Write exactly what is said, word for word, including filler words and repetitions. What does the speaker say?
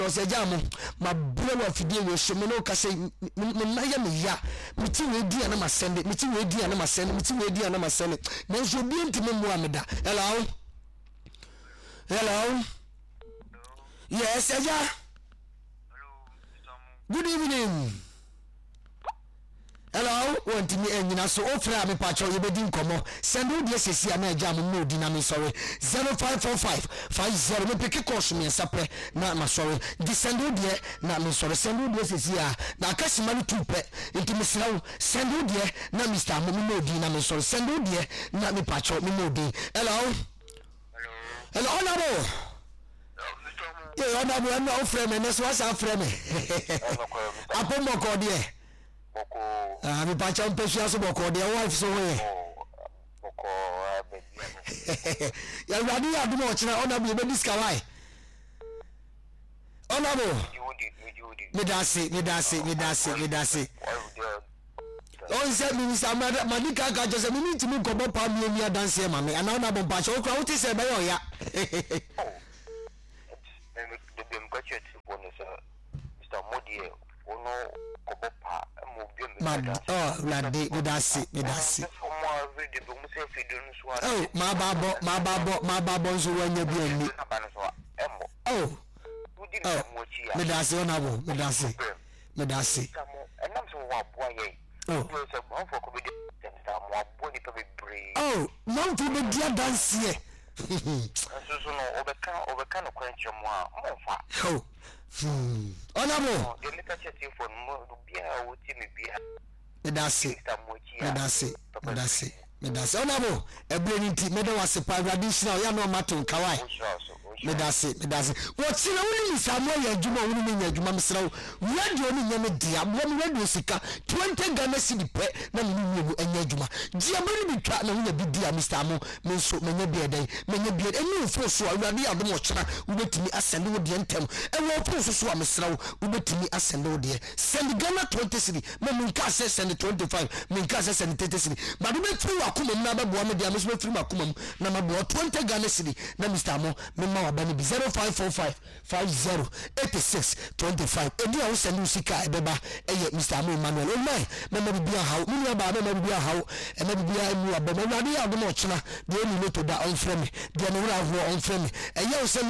say jam my brother of the way she no ka say me na ya me ya me ti we di na ma send me ti we di na ma send me ti we di na ma send na so bi ntime mu ameda hello hello yes eja good evening hello want me enyina so ofra me pacho ye bedi nkomo send wo de sesi na eja mo no di na me sorry zero five four five five zero me pick course me sapre na ma sorry di send wo de na me sorry send wo de sesi a na kasima ni tupe nti me srawo send wo de na Mister mo me no di na me sorry send wo de na me pacho me no di hello hello honorable yeah honorable no ofra me no so what's ofra me apo mo ko de boko ah mi pa cha mpesua so boko de wife so we boko abedi ya radi ya dumo chira ona bi be diska why ona bo me dasi me dasi me dasi me dasi on se mi sa madika ka jose mi ni timi gobo pa mi mi dance ma me ana ona bo pa cha okra wuti se be yo ya me de dem ko chet bonus Mister Modi ono kobopa mo bi me oh la de me dasi me dasi oh ma babo ma babo ma babo nso wanya bi ani oh me dasi ona bo me dasi me dasi enam so wa bo aye oh so bon for ko be dem sta mo abo ni pe bre oh non tu be dia dance here so so no obeka obeka no kwanche mo a mo fa oh hmm honorable de me touch your phone mo bia wo ti me bia me dasi me dasi me dasi me dasi honorable ebreni nti me de wase pa traditional ya no maton kawai me dasi me dasi wo ti na woni misamo ya adwuma woni me nya adwuma mesrawo radio ni nya me dia mo me radio sika twenty Ghana cedi pe na me ni mu anya adwuma dia bari bi twa na wonya bi dia Mister Mo me so me nya bi edan me nya bi eni fo so awurade ya mo kyera wo betimi asende wo de ntem e wo fo so so amesrawo wo betimi asende wo de send Ghana twenty cedi me me nka se send twenty-five me nka se send thirty cedi ba do be firi akoma mu na ba bo me dia me so be firi akoma mu na ma bo twenty Ghana cedi na Mister Mo me ma bani bi zero five four five five zero eight six two five edi a wo send usika ebeba eye Mister Mo Emmanuel o mai na ma bibia hawo me ya ba na ma bibia hawo e ma bibia emu abema na de ya do mo chena de ni moto da on frame de no ra ho on frame eye o se